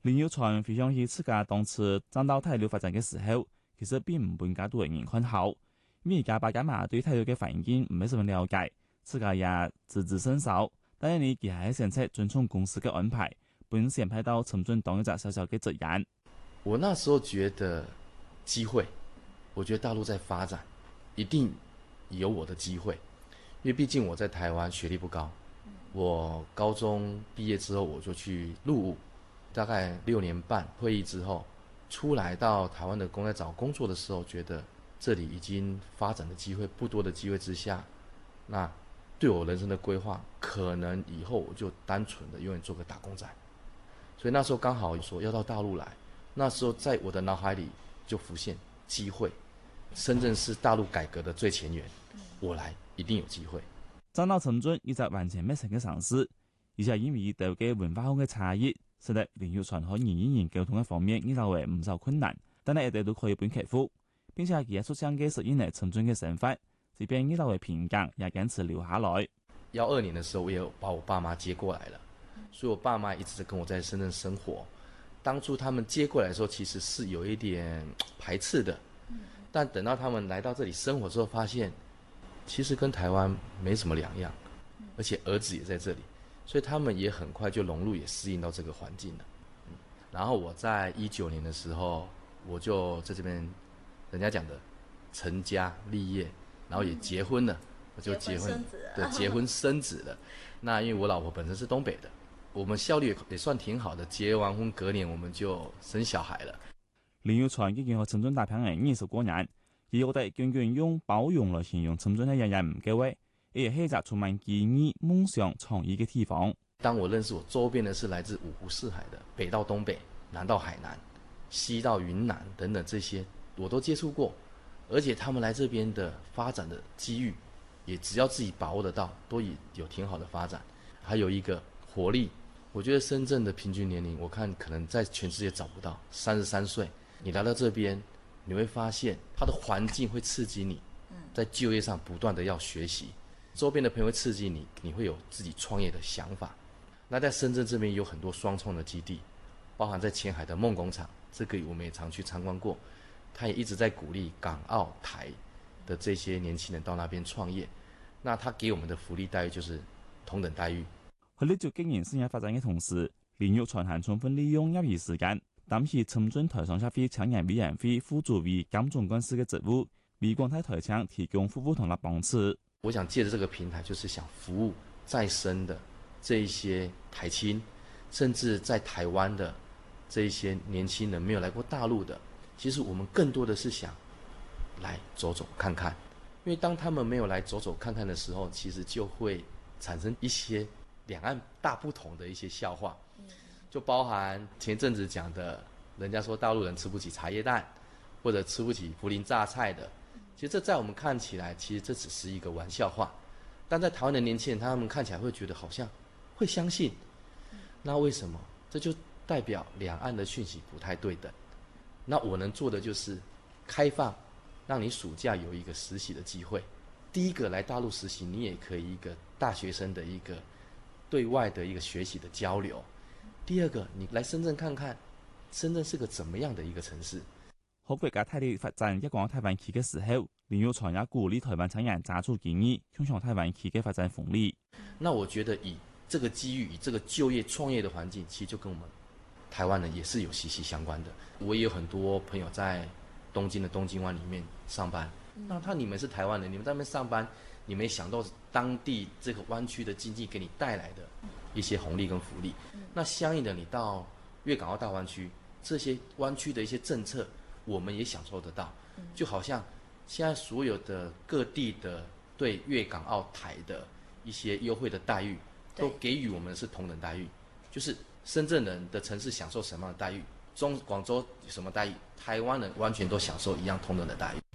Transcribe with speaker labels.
Speaker 1: 林耀傳回想起自家當初站到體育發展嘅時候，其實並唔半家都為人看好，因為家爸家媽對體育嘅環境唔係十分了解，自家也知之甚少。但係你佢係選擇遵從公司嘅安排，本選派到深圳當一隻小小嘅職員。
Speaker 2: 我那時候覺得機會，我覺得大陸在發展，一定有我的機會，因為畢竟我在台灣學歷不高，我高中畢業之後我就去陸務，大概6年半退役之後，出來到台灣的工在找工作的時候，覺得這裡已經發展的機會不多的機會之下，那對我人生的規劃，可能以後我就單純的永遠做個打工仔。所以那時候剛好說要到大陸來，那時候在我的腦海裡就浮現機會。深圳是大陸改革的最前沿，我來一定有機會。
Speaker 1: 站到深圳，一隻完全陌生嘅城市，而且因為對嘅文化上嘅差異，使得林耀傳和人與人溝通嘅方面，呢就會唔受困難，但係一直都可以半克服，並且佢出生嘅適應嚟深圳嘅生活。這邊呢就會平價，也堅持留下來。
Speaker 2: 12年的時候，我也有把我爸媽接過來了，所以我爸媽一直跟我在深圳生活。當初他們接過來的時候，其實是有一點排斥的，但等到他們來到這裡生活之後，發現其實跟台灣沒什麼兩樣，而且兒子也在這裡，所以他們也很快就融入，也適應到這個環境了。然後我在19年的時候，我就在這邊，人家講的成家立業。然後也結婚了，我就結婚，對，結婚生子了。那因為我老婆本身是東北的，我們效率也算挺好的。結完婚隔年我們就生小孩了。
Speaker 1: 林耀傳已經和深圳大朋友20多年，而我哋永遠用包容來形容深圳嘅人唔夠位，也係一個充滿機遇、夢想、創意嘅地方。
Speaker 2: 當我認識我周邊的是來自五湖四海的，北到東北，南到海南，西到雲南等等這些，我都接觸過。而且他們來這邊的發展的機遇，也只要自己把握得到，都有挺好的發展。還有一個活力，我覺得深圳的平均年齡，我看可能在全世界找不到33歲。你來到這邊，你會發現它的環境會刺激你，在就業上不斷的要學習，周邊的朋友會刺激你，你會有自己創業的想法。那在深圳這邊有很多雙創的基地，包含在前海的夢工廠，這個我們也常去參觀過。他也一直在鼓勵港澳台的這些年輕人到那邊創業，那他給我們的福利待遇就是同等待遇。
Speaker 1: 喺呢做經營事業發展嘅同時，林耀傳還充分利用業餘時間，擔起深圳台商協會青年委員會副主委兼總幹事嘅職務，為廣大台商提供服務同埋幫持。
Speaker 2: 我想借着這個平台，就是想服務在深的這一些台青，甚至在台灣的這一些年輕人沒有來過大陸的。其實我們更多的是想來走走看看，因為當他們沒有來走走看看的時候，其實就會產生一些兩岸大不同的一些笑話，就包含前陣子講的，人家說大陸人吃不起茶葉蛋，或者吃不起涪陵榨菜的，其實這在我們看起來，其實這只是一個玩笑話，但在台灣的年輕人，他們看起來會覺得好像會相信，那為什麼？這就代表兩岸的訊息不太對等。那我能做的就是開放，讓你暑假有一個實習的機會。第一個來大陸實習，你也可以一個大學生的一個對外的一個學習的交流。第二個，你來深圳看看，深圳是個怎麼樣的一個城市。
Speaker 1: 喺國家大力發展一個台灣區嘅時候，林耀傳也鼓勵台灣青年抓住機遇，共享台灣區嘅發展紅利。
Speaker 2: 那我覺得以這個機遇，以這個就業創業的環境，其實就跟我們台灣人也是有息息相關的。我也有很多朋友在東京的東京灣裡面上班，那你們是台灣人，你們在那邊上班，你沒想到當地這個灣區的經濟給你帶來的一些紅利跟福利。那相應的，你到粵港澳大灣區，這些灣區的一些政策，我們也享受得到。就好像現在所有的各地的對粵港澳台的一些優惠的待遇，都給予我們是同等待遇，就是深圳人的城市享受什麼樣的待遇，廣州有什麼待遇，台灣人完全都享受一樣同等的待遇。